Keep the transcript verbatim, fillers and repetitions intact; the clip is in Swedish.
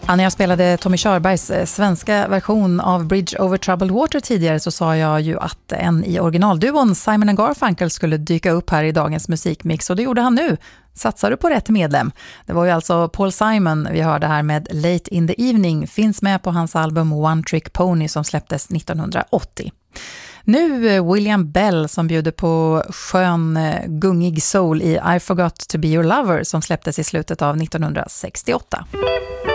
Ja, när jag spelade Tommy Körbergs svenska version av Bridge Over Troubled Water tidigare så sa jag ju att en i originalduon Simon and Garfunkel skulle dyka upp här i dagens musikmix, och det gjorde han nu. Satsar du på rätt medlem? Det var ju alltså Paul Simon vi hörde här med Late in the Evening, finns med på hans album One Trick Pony som släpptes nittonhundraåttio. Nu William Bell som bjuder på skön gungig soul i I Forgot to Be Your Lover som släpptes i slutet av nittonhundrasextioåtta.